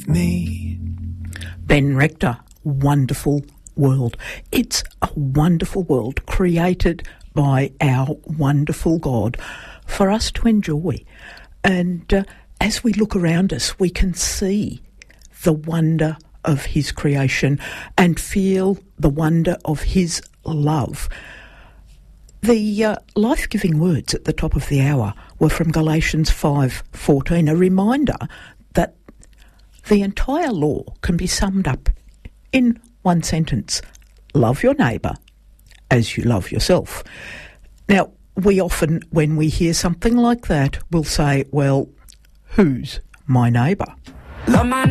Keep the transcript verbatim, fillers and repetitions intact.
with me. Ben Rector, Wonderful World. It's a wonderful world created by our wonderful God for us to enjoy. And uh, as we look around us, we can see the wonder of his creation and feel the wonder of his love. The uh, life-giving words at the top of the hour were from Galatians five fourteen, a reminder that the entire law can be summed up in one sentence: love your neighbour as you love yourself. Now, we often, when we hear something like that, will say, well, who's my neighbour? Love my